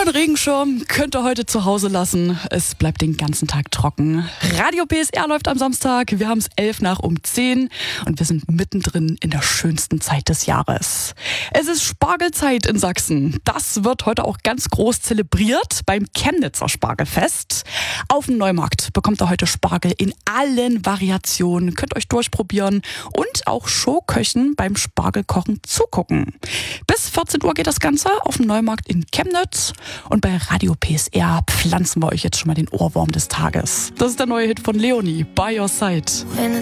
Euren Regenschirm könnt ihr heute zu Hause lassen. Es bleibt den ganzen Tag trocken. Radio PSR läuft am Samstag. Wir haben es 11:10 und wir sind mittendrin in der schönsten Zeit des Jahres. Es ist Spargelzeit in Sachsen. Das wird heute auch ganz groß zelebriert beim Chemnitzer Spargelfest. Auf dem Neumarkt bekommt ihr heute Spargel in allen Variationen. Könnt euch durchprobieren und auch Showköchen beim Spargelkochen zugucken. Bis 14 Uhr geht das Ganze auf dem Neumarkt in Chemnitz. Und bei Radio PSR pflanzen wir euch jetzt schon mal den Ohrwurm des Tages. Das ist der neue Hit von Leonie, By Your Side.